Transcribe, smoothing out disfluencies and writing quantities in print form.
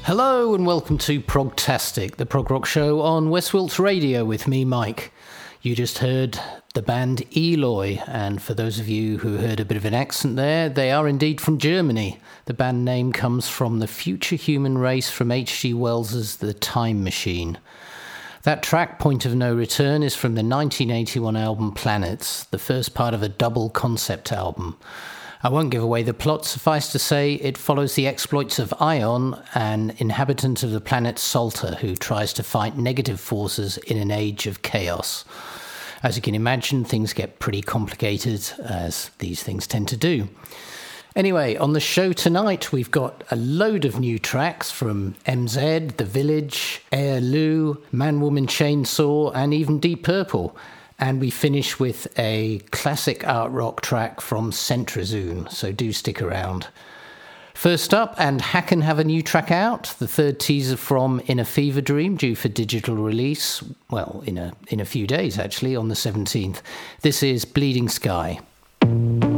Hello and welcome to Progtastic, the prog rock show on West Wilts Radio with me, Mike. You just heard the band Eloy, and for those of you who heard a bit of an accent there, they are indeed from Germany. The band name comes from the future human race from H.G. Wells's The Time Machine. That track, Point of No Return, is from the 1981 album Planets, the first part of a double concept album. I won't give away the plot, suffice to say it follows the exploits of Ion, an inhabitant of the planet Salta who tries to fight negative forces in an age of chaos. As you can imagine, things get pretty complicated, as these things tend to do. Anyway, on the show tonight, we've got a load of new tracks from MZ, The Village, Air Lou, Man Woman Chainsaw, and even Deep Purple. And we finish with a classic art rock track from Centrazune, so do stick around. First up, and Hacken have a new track out, the third teaser from In a Fever Dream, due for digital release, well, in a few days actually, on the 17th. This is Bleeding Sky.